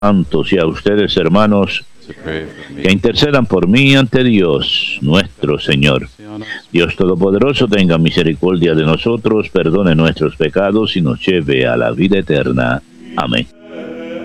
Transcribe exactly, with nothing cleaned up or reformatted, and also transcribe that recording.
santos y a ustedes, hermanos, que intercedan por mí ante Dios nuestro Señor. Dios Todopoderoso tenga misericordia de nosotros, perdone nuestros pecados y nos lleve a la vida eterna. Amén.